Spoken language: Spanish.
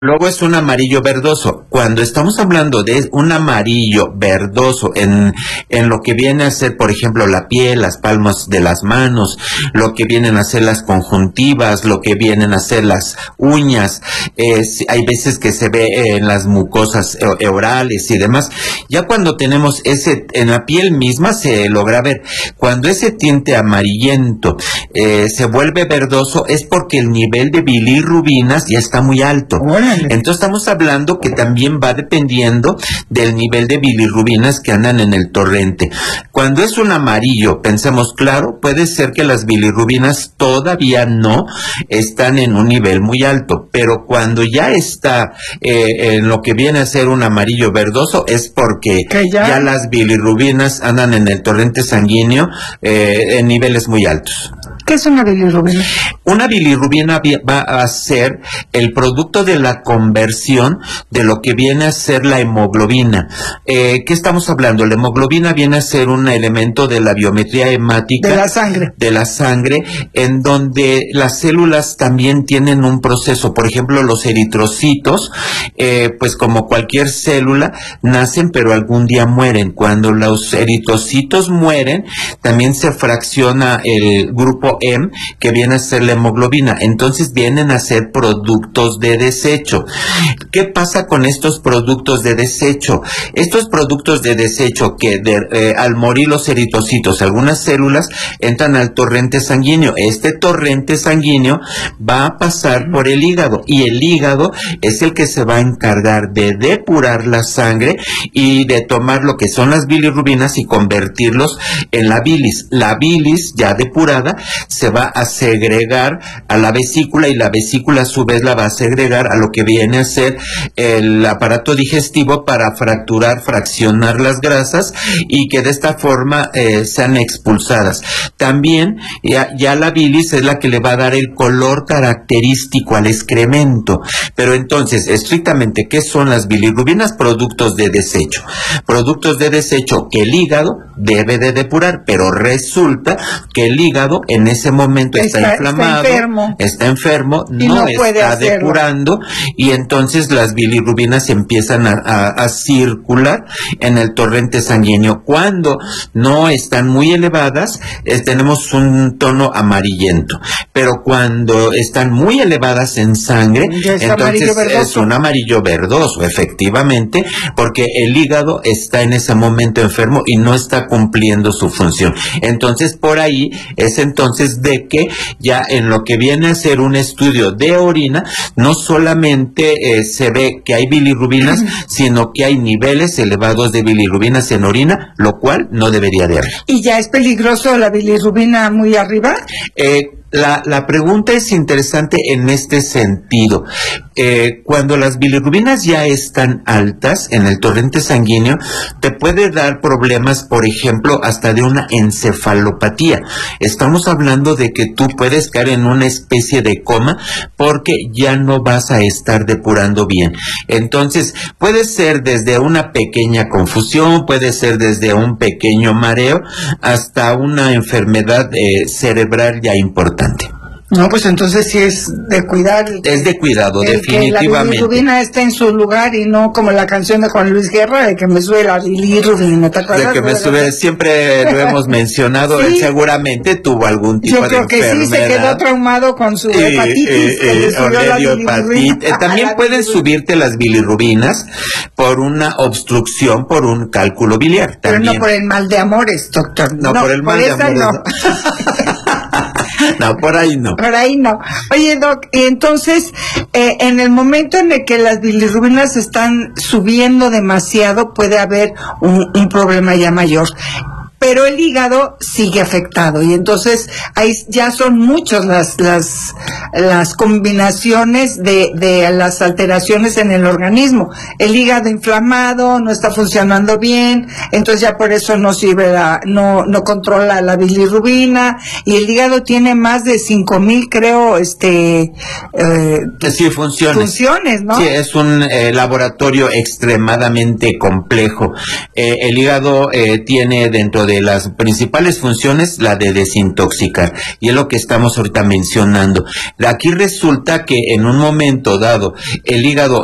Luego es un amarillo verdoso. Cuando estamos hablando de un amarillo verdoso en lo que viene a ser, por ejemplo, la piel, las palmas de las manos, lo que vienen a ser las conjuntivas, lo que vienen a ser las uñas, hay veces que se ve en las mucosas orales y demás. Ya cuando tenemos en la piel misma se logra ver. Cuando ese tinte amarillento se vuelve verdoso es porque el nivel de bilirrubinas ya está muy alto. Entonces estamos hablando que también va dependiendo del nivel de bilirrubinas que andan en el torrente. Cuando es un amarillo, pensemos, claro, puede ser que las bilirrubinas todavía no están en un nivel muy alto, pero cuando ya está en lo que viene a ser un amarillo verdoso es porque ya las bilirrubinas andan en el torrente sanguíneo en niveles muy altos. ¿Qué es una bilirrubina? Una bilirrubina va a ser el producto de la conversión de lo que viene a ser la hemoglobina. ¿Qué estamos hablando? La hemoglobina viene a ser un elemento de la biometría hemática. De la sangre, en donde las células también tienen un proceso. Por ejemplo, los eritrocitos, pues como cualquier célula, nacen pero algún día mueren. Cuando los eritrocitos mueren, también se fracciona el grupo M, que viene a ser la hemoglobina. Entonces vienen a ser productos de desecho. ¿Qué pasa con estos productos de desecho? Estos productos de desecho que al morir los eritrocitos, algunas células entran al torrente sanguíneo. Este torrente sanguíneo va a pasar por el hígado y el hígado es el que se va a encargar de depurar la sangre y de tomar lo que son las bilirrubinas y convertirlos en la bilis. La bilis ya depurada se va a segregar a la vesícula y la vesícula a su vez la va a segregar a lo que viene a ser el aparato digestivo para fraccionar las grasas y que de esta forma sean expulsadas. También ya la bilis es la que le va a dar el color característico al excremento. Pero entonces, estrictamente, ¿qué son las bilirrubinas? Productos de desecho. Productos de desecho que el hígado debe de depurar, pero resulta que el hígado en ese momento está inflamado, está enfermo, no está depurando y entonces las bilirrubinas empiezan a circular en el torrente sanguíneo. Cuando no están muy elevadas, tenemos un tono amarillento, pero cuando están muy elevadas en sangre, entonces es un amarillo verdoso, efectivamente, porque el hígado está en ese momento enfermo y no está cumpliendo su función. Entonces por ahí es entonces de que ya en lo que viene a ser un estudio de orina, no solamente se ve que hay bilirrubinas, sino que hay niveles elevados de bilirrubinas en orina, lo cual no debería de haber. ¿Y ya es peligroso la bilirrubina muy arriba? La pregunta es interesante en este sentido. Cuando las bilirrubinas ya están altas en el torrente sanguíneo, te puede dar problemas, por ejemplo, hasta de una encefalopatía. Estamos hablando de que tú puedes caer en una especie de coma porque ya no vas a estar depurando bien. Entonces, puede ser desde una pequeña confusión, puede ser desde un pequeño mareo, hasta una enfermedad cerebral ya importante. No, pues entonces sí es de cuidar. Es de cuidado, definitivamente. Que la bilirrubina esté en su lugar y no como la canción de Juan Luis Guerra, de que me sube la bilirrubina. ¿Te acuerdas? De que me sube, siempre lo hemos mencionado, sí. Seguramente tuvo algún tipo de enfermedad. Yo creo que sí, se quedó traumado con su hepatitis. También pueden subirte las bilirrubinas por una obstrucción, por un cálculo biliar. Pero también. No por el mal de amores, doctor. No, por el mal de amores. No. No, por ahí no. Por ahí no. Oye, Doc, entonces, en el momento en el que las bilirrubinas están subiendo demasiado, puede haber un problema ya mayor. Pero el hígado sigue afectado y entonces ahí ya son muchas las combinaciones de las alteraciones en el organismo. El hígado inflamado, no está funcionando bien, entonces ya por eso no sirve no controla la bilirrubina y el hígado tiene más de 5,000, creo, sí, funciones, ¿no? Sí, es un laboratorio extremadamente complejo. El hígado tiene dentro de de las principales funciones, la de desintoxicar, y es lo que estamos ahorita mencionando. Aquí resulta que en un momento dado el hígado